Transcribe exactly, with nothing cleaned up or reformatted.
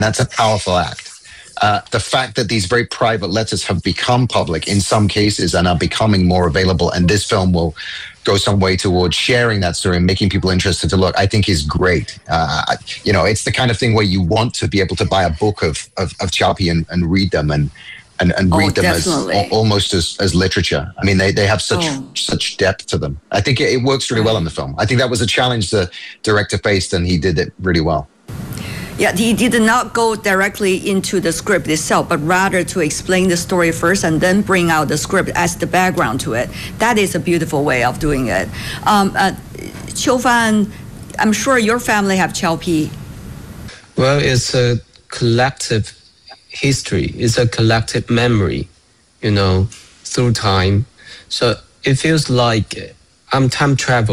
That's a powerful act. Uh, the fact that these very private letters have become public in some cases and are becoming more available, and this film will go some way towards sharing that story and making people interested to look, I think is great. Uh, you know, it's the kind of thing where you want to be able to buy a book of of, of Chappie and, and read them and and, and read oh, them as almost as, as literature. I mean, they, they have such oh. such depth to them. I think it, it works really well in the film. I think that was a challenge the director faced, and he did it really well. Yeah, he did not go directly into the script itself, but rather to explain the story first and then bring out the script as the background to it. That is a beautiful way of doing it. Um, uh, Qiu Fan, I'm sure your family have Chappie. Well, it's a collective history. It's a collective memory, you know, through time. So it feels like I'm time travel.